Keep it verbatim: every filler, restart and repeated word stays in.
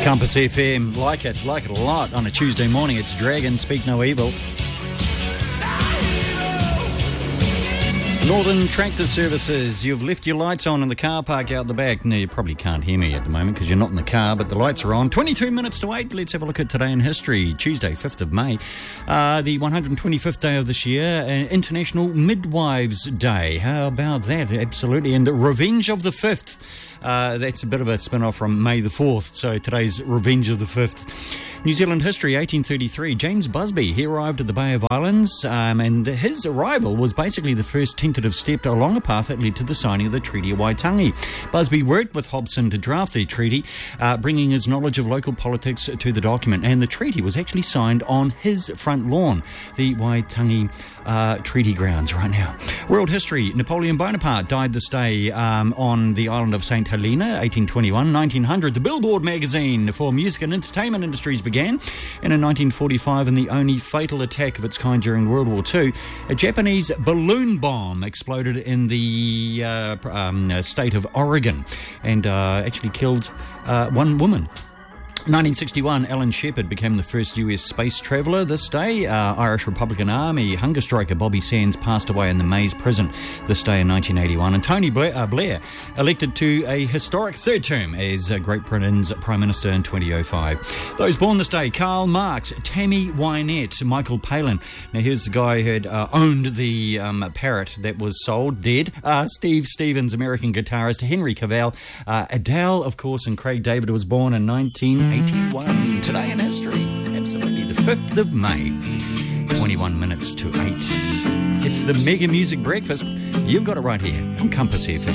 Compass F M, like it, like it a lot on a Tuesday morning. It's Dragon, Speak No Evil. Northern Tractor Services, you've left your lights on in the car park out the back. Now, you probably can't hear me at the moment because you're not in the car, but the lights are on. twenty-two minutes to eight. Let's have a look at today in history. Tuesday, fifth of May, uh, the one hundred twenty-fifth day of this year, uh, International Midwives Day. How about that? Absolutely. And the Revenge of the Fifth. Uh, that's a bit of a spin-off from May the fourth. So today's Revenge of the Fifth. New Zealand history, eighteen thirty-three. James Busby, he arrived at the Bay of Islands, um, and his arrival was basically the first tentative step along a path that led to the signing of the Treaty of Waitangi. Busby worked with Hobson to draft the treaty, uh, bringing his knowledge of local politics to the document, and the treaty was actually signed on his front lawn, the Waitangi uh, Treaty Grounds right now. World history, Napoleon Bonaparte died this day um, on the island of Saint Helena, eighteen twenty-one. nineteen hundred, the Billboard magazine for music and entertainment industries began. And in nineteen forty-five, in the only fatal attack of its kind during World War Two, a Japanese balloon bomb exploded in the uh, um, state of Oregon and uh, actually killed uh, one woman. nineteen sixty-one, Alan Shepard became the first U S space traveller. This day, uh, Irish Republican Army hunger striker Bobby Sands passed away in the Maze prison this day in nineteen eighty-one. And Tony Blair, uh, Blair elected to a historic third term as uh, Great Britain's Prime Minister in twenty oh five. Those born this day, Karl Marx, Tammy Wynette, Michael Palin. Now here's the guy who had uh, owned the um, parrot that was sold, dead. Uh, Steve Stevens, American guitarist. Henry Cavell, uh, Adele, of course, and Craig David was born in nineteen eighty-one. Today in history, absolutely, the fifth of May, twenty-one minutes to eight. It's the Mega Music Breakfast. You've got it right here on Compass F M.